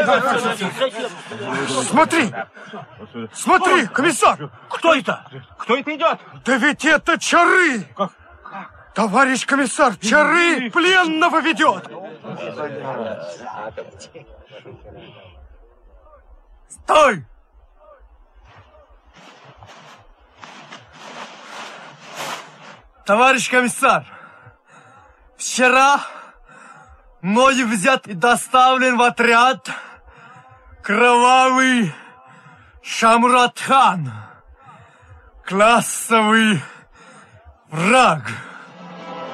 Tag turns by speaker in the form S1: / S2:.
S1: Смотри! Смотри, комиссар!
S2: Кто это? Кто это идет?
S1: Да ведь это Чары!
S2: Как?
S1: Товарищ комиссар, Чары пленного ведет! Стой! Товарищ комиссар, вчера мною взят и доставлен в отряд кровавый Шамрат-хан, классовый враг.